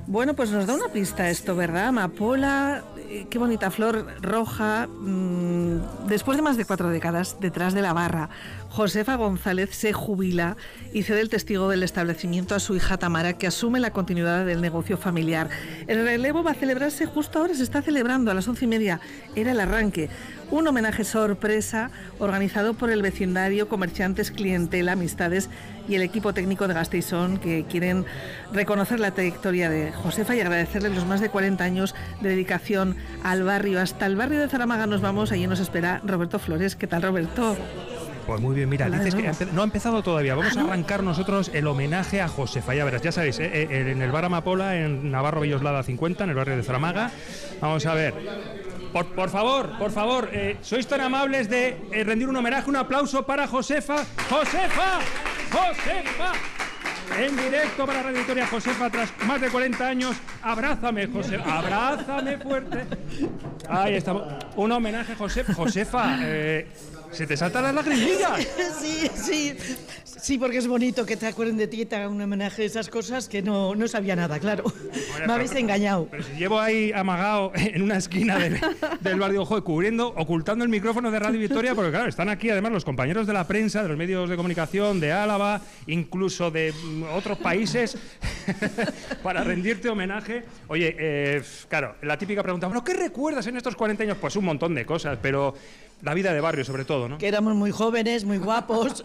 Bueno, pues nos da una pista esto, ¿verdad? Amapola, qué bonita flor roja. Después de más de 4 décadas detrás de la barra, Josefa González se jubila y cede el testigo del establecimiento a su hija Tamara, que asume la continuidad del negocio familiar. El relevo va a celebrarse justo ahora, se está celebrando a las 11:30. Era el arranque. Un homenaje sorpresa organizado por el vecindario, comerciantes, clientela, amistades y el equipo técnico de Gasteizón, que quieren reconocer la trayectoria de Josefa y agradecerle los más de 40 años de dedicación al barrio. Hasta el barrio de Zaramaga nos vamos, allí nos espera Roberto Flores. ¿Qué tal, Roberto? Pues muy bien, mira, hola, dices que no ha empezado todavía. Vamos a arrancar nosotros el homenaje a Josefa. Ya verás, ya sabéis, en el bar Amapola, en Navarro Belloslada 50, en el barrio de Zaramaga. Vamos a ver. Por favor, sois tan amables de rendir un homenaje, un aplauso para Josefa. ¡Josefa! En directo para Radio Victoria, Josefa, tras más de 40 años. Abrázame, Josefa, abrázame fuerte. Ahí estamos. Un homenaje, Josefa. ¿Se te saltan las lagrimillas? Sí, porque es bonito que te acuerden de ti y te hagan un homenaje de esas cosas que no sabía nada, claro. Me habéis engañado. Pero si llevo ahí amagado en una esquina del barrio, ocultando el micrófono de Radio Victoria, porque claro, están aquí además los compañeros de la prensa, de los medios de comunicación, de Álava, incluso de otros países, para rendirte homenaje. Oye, claro, la típica pregunta, bueno, ¿qué recuerdas en estos 40 años? Pues un montón de cosas, pero la vida de barrio sobre todo, ¿no? Que éramos muy jóvenes, muy guapos.